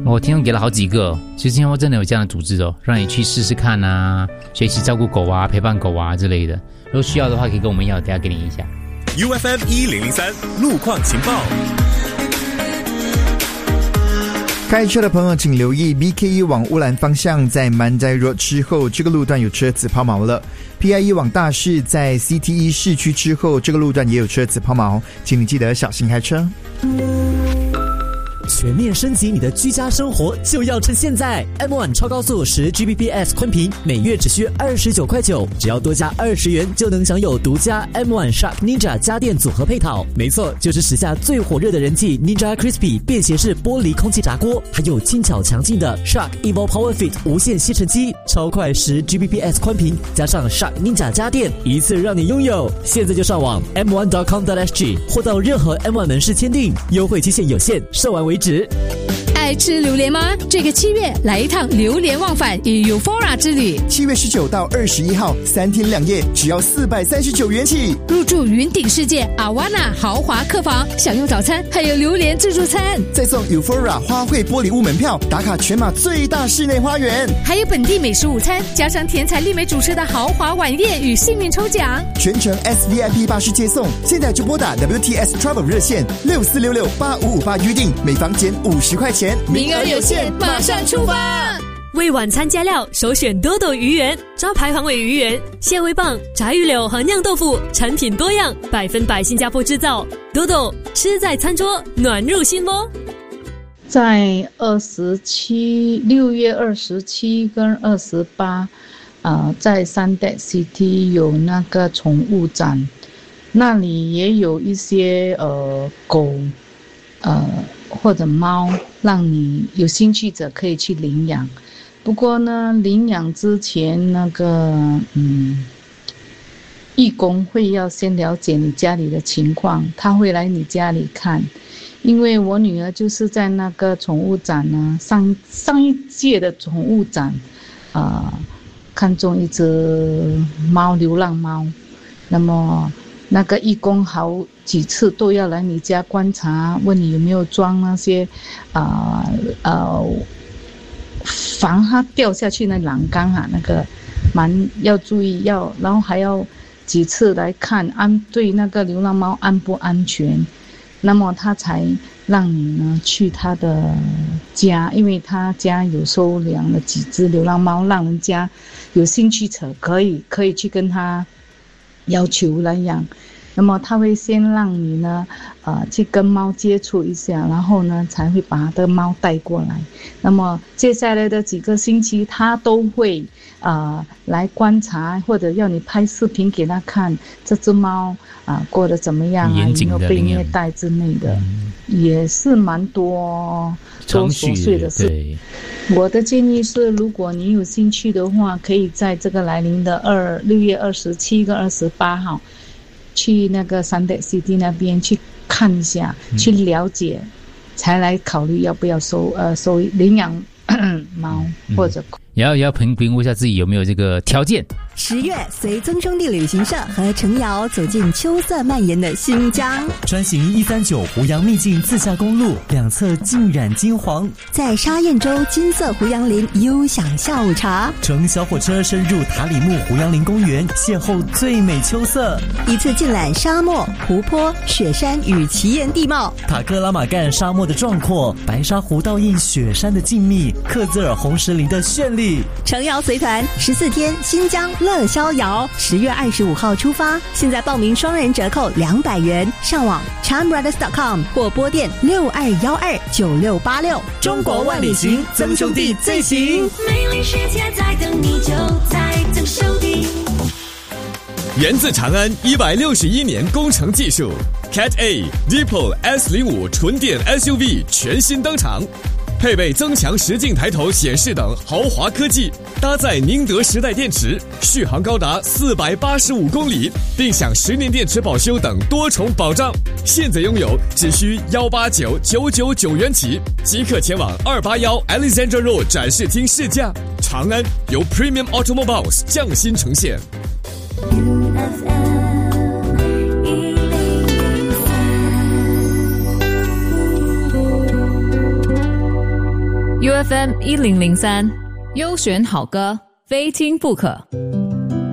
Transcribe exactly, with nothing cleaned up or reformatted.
我听众给了好几个，其实新加坡真的有这样的组织哦，让你去试试看啊，学习照顾狗啊、陪伴狗啊之类的。如果需要的话，可以跟我们要，等下给你一下。 U F M 一零零三路况情报。 开车的朋友请留意 B K E 往乌兰方向在 Mandai Road 之后，这个路段有车子抛锚了。P I E 往大市在 C T E 市区之后，这个路段也有车子抛锚，请你记得小心开车。 全面升级你的居家生活就要趁现在 M 一 超高速 十 G B P S 宽频每月只需二十九块九，只要多加二十元就能享有独家 M 一 Shark Ninja 家电组合配套。没错，就是时下最火热的人气 Ninja Crispy 便携式玻璃空气炸锅，还有轻巧强劲的 Shark Evo Power Fit 无线吸尘机，超快 十 G B P S 宽频加上 Shark Ninja 家电，一次让你拥有。现在就上网 M 一 点 com 点 S G 或到任何 M 一 门市签订，优惠期限有限，售完为止。 爱吃榴莲吗？这个七月来一趟榴莲忘返与 Eufora 之旅。 七月十九到二十一号，三天两夜，只要四百三十九元起。 入住云顶世界阿瓦纳豪华客房，享用早餐，还有榴莲自助餐， 再送 Eufora 花卉玻璃屋门票，打卡全马最大室内花园， 还有本地美食午餐，加上甜彩丽美主持的豪华晚宴与幸运抽奖， 全程 S V I P 巴士接送。现在就拨打 W T S Travel 热线六四六六八五五八预定，每房减五十块钱， 名额有限，马上出发。 为晚餐加料，首选多多鱼圆，招牌黄尾鱼圆、蟹味棒、炸鱼柳和酿豆腐，产品多样，百分百新加坡制造。多多吃在餐桌，暖入心窝。 在二十七六月二十七跟二十八，呃，在三代 City 有那个宠物展，那里也有一些呃狗，呃或者猫，让你有兴趣者可以去领养。不过呢，领养之前那个嗯，义工会要先了解你家里的情况，他会来你家里看。因为我女儿就是在那个宠物展呢，上上一届的宠物展，呃，看中一只猫，流浪猫，那么那个义工好几次都要来你家观察，问你有没有装那些，啊 呃, 呃防它掉下去那栏杆啊，那个蛮要注意，要然后还要几次来看安对那个流浪猫安不安全。那么他才让你呢去他的家，因为他家有收养了几只流浪猫，让人家有兴趣者可以可以去跟他要求来养。那么他会先让你呢，呃，去跟猫接触一下，然后呢才会把他的猫带过来。那么接下来的几个星期，他都会呃来观察，或者要你拍视频给他看这只猫啊、呃、过得怎么样啊，有没有被虐待之类的，嗯、也是蛮多多琐碎的事。我的建议是，如果你有兴趣的话，可以在这个来临的二六月二十七跟二十八号。去那个三代 C D 那边去看一下，嗯、去了解，才来考虑要不要收呃收领养猫、嗯、或者狗。 也要也要评评估一下自己有没有这个条件。 十月，随曾兄弟旅行社和程瑶走进秋色蔓延的新疆， 专行一三九湖阳秘境自驾公路，两侧浸染金黄， 在沙燕洲金色湖杨林悠享下午茶， 乘小火车深入塔里木湖杨林公园，邂逅最美秋色， 一次尽览沙漠、湖泊、雪山与奇岩地貌， 塔克拉玛干沙漠的壮阔，白沙湖倒映雪山的静谧，克孜尔红石林的绚丽。 程瑶随团十四天新疆乐逍遥，十月二十五号出发，现在报名双人折扣两百元，上网 charm brothers dot com 或拨电六二一二九六八六。 中国万里行，曾兄弟最行。 美丽世界在等你，就在曾兄弟。 源自长安一百六十一年工程技术 ，Cat A Deepol S 零五 纯电 S U V 全新登场。配备增强实境抬头显示等豪华科技，搭载宁德时代电池，续航高达四百八十五公里，并享十年电池保修等多重保障。现在拥有只需幺八九九九九元起，即刻前往二八幺 Alexandra Road 展示厅试驾。长安由 Premium Automobiles 匠心呈现。 U F M 一零零三，优选好歌，非听不可。